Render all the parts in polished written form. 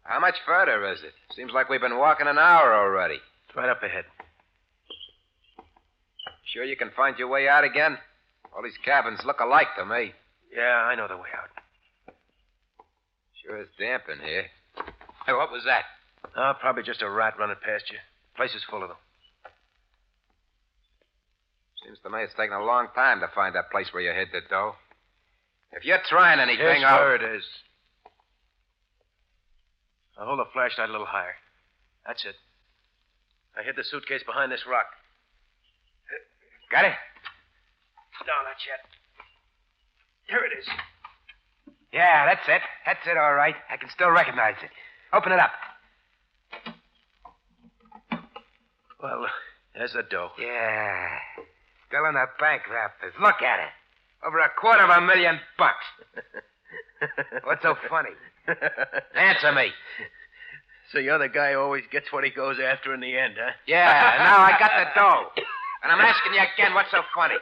How much further is it? Seems like we've been walking an hour already. It's right up ahead. Sure you can find your way out again? All these cabins look alike to me. Yeah, I know the way out. Sure is damp in here. Hey, what was that? Oh, probably just a rat running past you. Place is full of them. Seems to me it's taken a long time to find that place where you hid the dough. If you're trying anything, Here's where it is. I'll hold the flashlight a little higher. That's it. I hid the suitcase behind this rock. Got it? No, not yet. Here it is. Yeah, that's it. That's it, all right. I can still recognize it. Open it up. Well, there's the dough. Yeah. Still in the bank wrappers. Look at it. Over $250,000. What's so funny? Answer me. So you're the guy who always gets what he goes after in the end, huh? Yeah, now I got the dough. And I'm asking you again, what's so funny?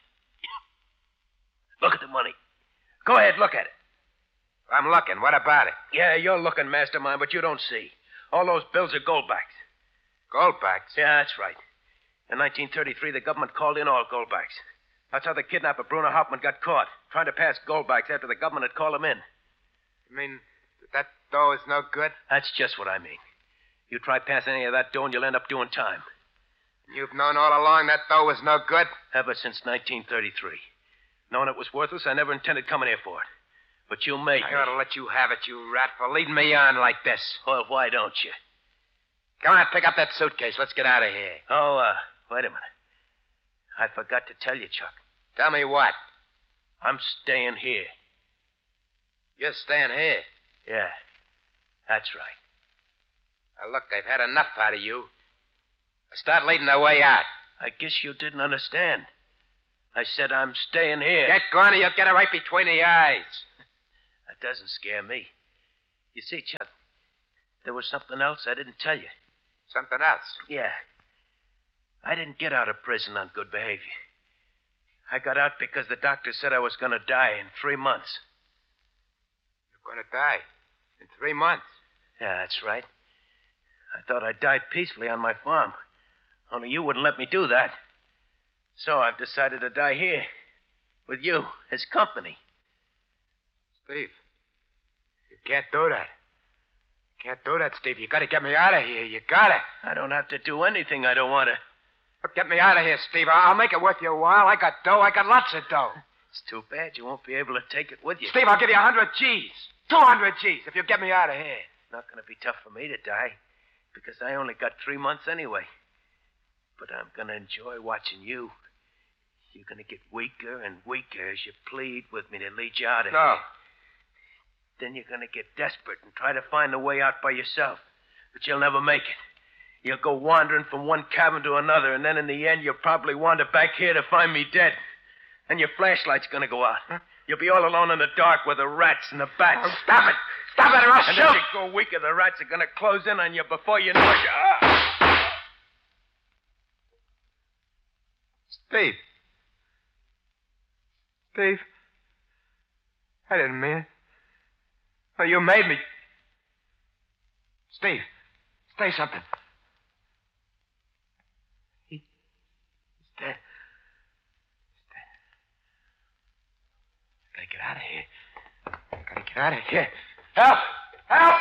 Look at the money. Go ahead, look at it. I'm looking. What about it? Yeah, you're looking, mastermind, but you don't see. All those bills are goldbacks. Goldbacks? Yeah, that's right. In 1933, the government called in all goldbacks. That's how the kidnapper Bruno Hauptmann got caught, trying to pass goldbacks after the government had called him in. You mean that dough is no good? That's just what I mean. You try passing any of that dough and you'll end up doing time. You've known all along that dough was no good? Ever since 1933. Knowing it was worthless, I never intended coming here for it. But you made me. I ought to let you have it, you rat, for leading me on like this. Well, why don't you? Come on, pick up that suitcase. Let's get out of here. Oh, wait a minute. I forgot to tell you, Chuck. Tell me what? I'm staying here. You're staying here? Yeah, that's right. Now, look, I've had enough out of you. Start leading the way out. I guess you didn't understand. I said I'm staying here. Get going or you'll get it right between the eyes. That doesn't scare me. You see, Chuck, there was something else I didn't tell you. Something else? Yeah. I didn't get out of prison on good behavior. I got out because the doctor said I was going to die in 3 months. You're going to die? In 3 months? Yeah, that's right. I thought I'd die peacefully on my farm. Only you wouldn't let me do that. So I've decided to die here. With you, as company. Steve, you can't do that. You can't do that, Steve. You got to get me out of here. You got to. I don't have to do anything I don't want to. Look, get me out of here, Steve. I'll make it worth your while. I got dough. I got lots of dough. It's too bad you won't be able to take it with you. Steve, I'll give you 100 G's. 200 G's if you get me out of here. Not going to be tough for me to die, because I only got 3 months anyway. But I'm going to enjoy watching you. You're going to get weaker and weaker as you plead with me to lead you out of here. No. Then you're going to get desperate and try to find a way out by yourself. But you'll never make it. You'll go wandering from one cabin to another, and then in the end, you'll probably wander back here to find me dead. And your flashlight's going to go out. Huh? You'll be all alone in the dark with the rats and the bats. Oh, stop it! Stop it or I'll shoot! And as you go weaker, the rats are going to close in on you before you know it. Steve. Steve. I didn't mean it. Oh, you made me. Steve, say something. He's dead. He's dead. Gotta get out of here. Gotta get out of here. Help! Help!